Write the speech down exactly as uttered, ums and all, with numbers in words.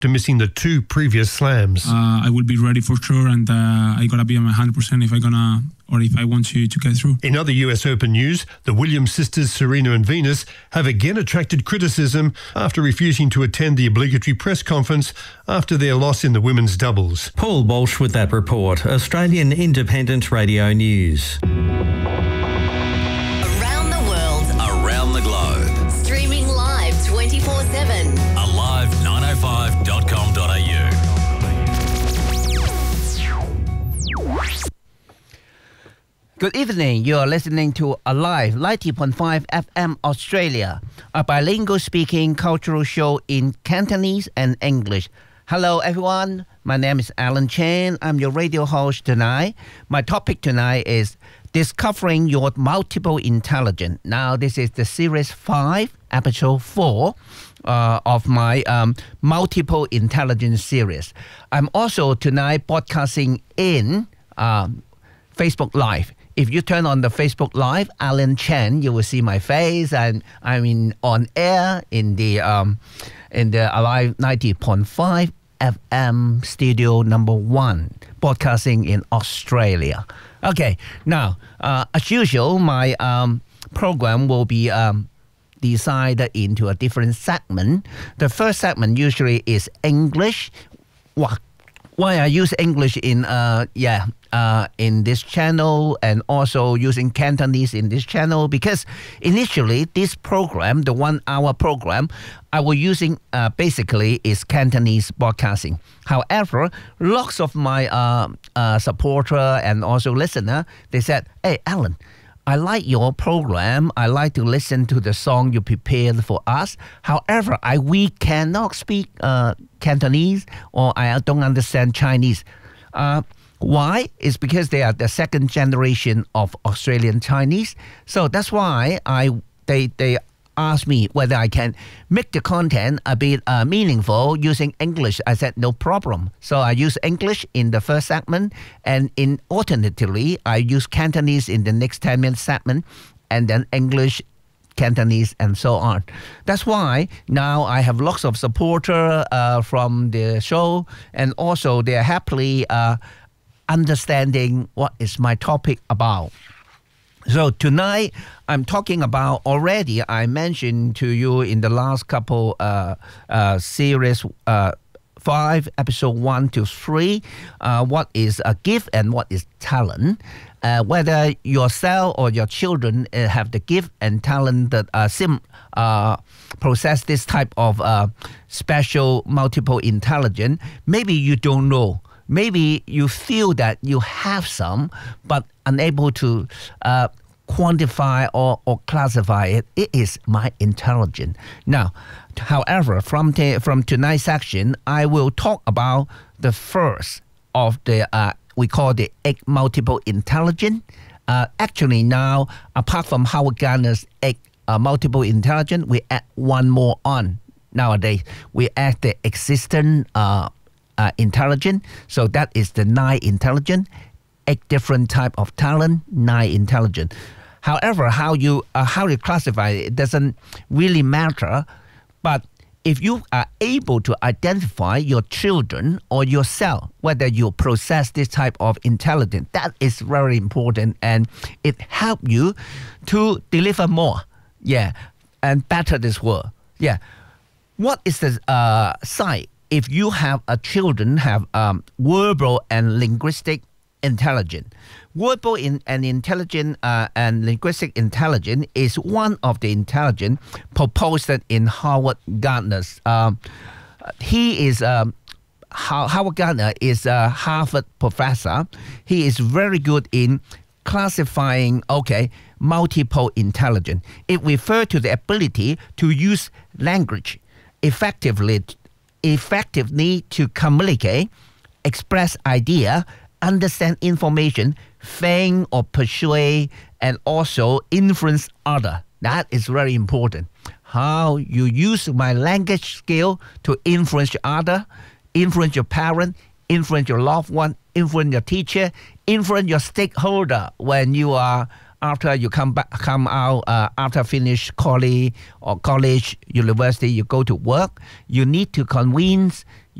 to missing the two previous slams. Uh, I will be ready for sure, and uh, I gotta be on my one hundred percent if I gonna or if I want to to get through. In other U S Open news, the Williams sisters Serena and Venus have again attracted criticism after refusing to attend the obligatory press conference after their loss in the women's doubles. Paul Walsh with that report. Australian Independent Radio News. Around the world, around the globe, streaming live twenty-four seven. alive nine oh five dot com dot a u. Good evening. You are listening to Alive ninety point five F M Australia, a bilingual speaking cultural show in Cantonese and English. Hello, everyone. My name is Alan Chen. I'm your radio host tonight. My topic tonight is discovering your multiple intelligence. Now, this is the series five, episode four uh, of my um, multiple intelligence series. I'm also tonight broadcasting in um, Facebook Live. If you turn on the Facebook Live, Alan Chen, you will see my face, and I'm in on air in the um, in the Alive ninety point five F M studio number one, broadcasting in Australia. Okay, now uh, as usual, my um, program will be um, divided into a different segment. The first segment usually is English. What? Why I use English in uh yeah uh in this channel, and also using Cantonese in this channel, because initially this program, the one hour program, I was using uh, basically is Cantonese broadcasting. However, lots of my uh, uh supporter and also listener, they said, "Hey, Alan, I like your program. I like to listen to the song you prepared for us. However, I we cannot speak uh, Cantonese, or I don't understand Chinese." Uh, why? It's because they are the second generation of Australian Chinese. So that's why I they they asked me whether I can make the content a bit uh, meaningful using English. I said no problem. So I use English in the first segment, and in alternatively I use Cantonese in the next ten minute segment, and then English, Cantonese, and so on. That's why now I have lots of supporter uh, from the show, and also they are happily uh, understanding what is my topic about. So tonight, I'm talking about, already I mentioned to you in the last couple uh, uh, series uh, five, episode one to three, uh, what is a gift and what is talent. Uh, whether yourself or your children uh, have the gift and talent that uh, sim, uh, possess this type of uh, special multiple intelligence, maybe you don't know. Maybe you feel that you have some, but unable to uh, quantify or, or classify it. It is my intelligence. Now, however, from the, from tonight's section, I will talk about the first of the, uh, we call the eight multiple intelligence. Uh, actually now, apart from Howard Gardner's eight uh, multiple intelligence, we add one more on nowadays. We add the existent uh, Uh, intelligent, so that is the nine intelligent, eight different type of talent, nine intelligent. However, how you uh, how you classify it, it doesn't really matter. But if you are able to identify your children or yourself, whether you possess this type of intelligence, that is very important, and it helps you to deliver more, yeah, and better this world, yeah. What is the uh, side? If you have a children have um, verbal and linguistic intelligence, verbal in, and intelligent uh, and linguistic intelligence is one of the intelligence proposed in Howard Gardner's. Um, he is um, Howard Gardner is a Harvard professor. He is very good in classifying, okay, multiple intelligence. It refers to the ability to use language effectively. effectively to communicate, express idea, understand information, think or persuade, and also influence other. That is very important. How you use my language skill to influence other, influence your parent, influence your loved one, influence your teacher, influence your stakeholder when you are after you come back, come out uh, after finish college or college, university, you go to work. You need to convince